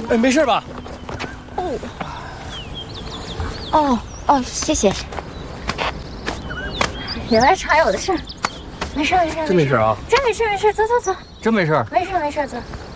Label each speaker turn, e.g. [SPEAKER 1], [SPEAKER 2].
[SPEAKER 1] 哎，没事吧？
[SPEAKER 2] 哦，谢谢。原来是还有的事，没事。
[SPEAKER 1] 真没事啊？
[SPEAKER 2] 真没事，走。
[SPEAKER 1] 真没事？
[SPEAKER 2] 没事，走。